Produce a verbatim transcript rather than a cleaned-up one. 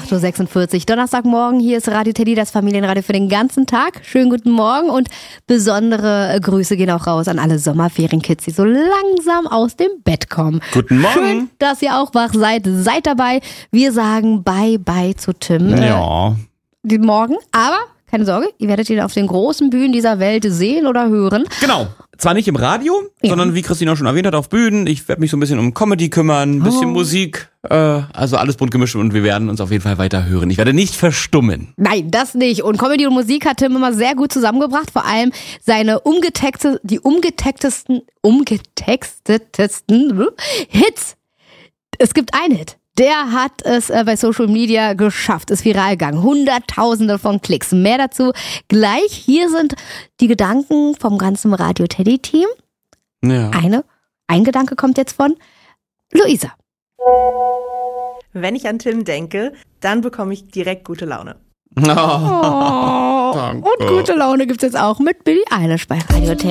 acht Uhr sechsundvierzig, Donnerstagmorgen. Hier ist Radio Teddy, das Familienradio für den ganzen Tag. Schönen guten Morgen und besondere Grüße gehen auch raus an alle Sommerferienkids, die so langsam aus dem Bett kommen. Guten Morgen. Schön, dass ihr auch wach seid. Seid dabei. Wir sagen Bye-Bye zu Tim. Ja. Äh, den Morgen, aber keine Sorge, ihr werdet ihn auf den großen Bühnen dieser Welt sehen oder hören. Genau. Zwar nicht im Radio, ja. sondern wie Christina schon erwähnt hat, auf Bühnen. Ich werde mich so ein bisschen um Comedy kümmern, ein bisschen oh. Musik, äh, also alles bunt gemischt und wir werden uns auf jeden Fall weiter hören. Ich werde nicht verstummen. Nein, das nicht. Und Comedy und Musik hat Tim immer sehr gut zusammengebracht. Vor allem seine umgetexte, die umgetextesten, umgetextetesten Hits. Es gibt einen Hit. Der hat es äh, bei Social Media geschafft, ist viral gegangen. Hunderttausende von Klicks. Mehr dazu gleich. Hier sind die Gedanken vom ganzen Radio Teddy Team. Ja. Eine, ein Gedanke kommt jetzt von Luisa. Wenn ich an Tim denke, dann bekomme ich direkt gute Laune. Oh, und gute Laune gibt's jetzt auch mit Billie Eilish bei Radio Teddy.